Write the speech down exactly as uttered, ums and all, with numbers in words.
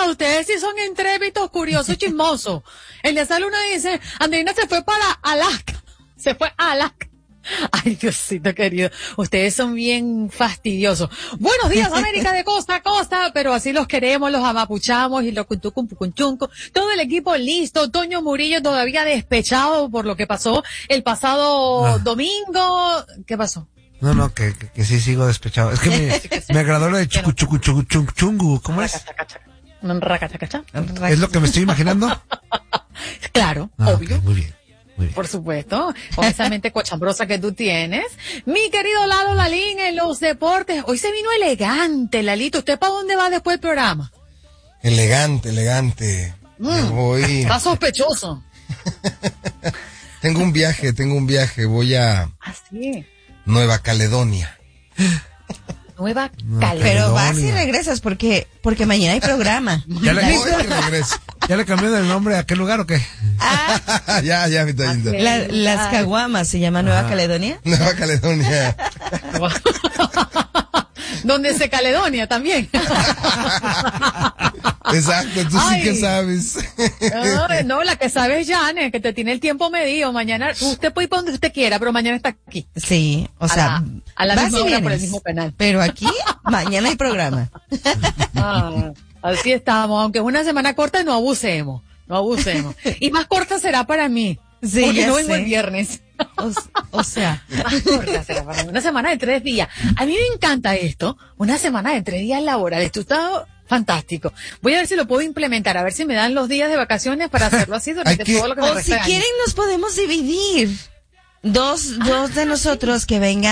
ustedes sí son intrépidos, curiosos, chismosos. Eliezer Luna dice, Andreina se fue para Alaska. Se fue a Alaska. Ay, Diosito querido, ustedes son bien fastidiosos. Buenos días, América de costa a costa, pero así los queremos, los amapuchamos y los cuntucum pucunchunco. Todo el equipo listo, Toño Murillo todavía despechado por lo que pasó el pasado ah. domingo. ¿Qué pasó? No, no, que, que, que sí sigo despechado. Es que me, me agradó lo de chucu, chucu, chucu, chucu, chungu. ¿Cómo es? ¿Es lo que me estoy imaginando? Claro, ah, obvio. Okay, muy bien. Muy bien. Por supuesto, con esa mente cochambrosa que tú tienes. Mi querido Lalo Lalín en los deportes. Hoy se vino elegante, Lalito. ¿Usted para dónde va después del programa? Elegante, elegante. Mm, voy... Está sospechoso. Tengo un viaje, tengo un viaje. Voy a ¿Ah, sí? Nueva Caledonia. Nueva No, Caledonia. Pero vas y regresas porque porque mañana hay programa. ¿Ya le, Voy y regreso. ¿Ya le cambió el nombre a qué lugar o qué? Ah, ya, ya, mi tallita. la, las caguamas se llama Nueva Ajá. Caledonia. Nueva Caledonia. Donde se Caledonia también. Exacto, tú Ay. sí que sabes. Ay, no, la que sabe es Jane, que te tiene el tiempo medido. Mañana, usted puede ir para donde usted quiera, pero mañana está aquí. Sí, o A sea, la- a la vas misma y hora por vienes. el mismo canal. Pero aquí mañana hay programa. Ah, así estamos, aunque es una semana corta, no abusemos, no abusemos. Y más corta será para mí, Sí, porque ya no vengo sé. el viernes. O, o sea, Más corta será para mí, una semana de tres días. A mí me encanta esto, una semana de tres días laborales. Tú estás fantástico. Voy a ver si lo puedo implementar, a ver si me dan los días de vacaciones para hacerlo así durante Hay que- todo lo que me o resta si de año. quieren nos podemos dividir. Dos, dos de nosotros que vengan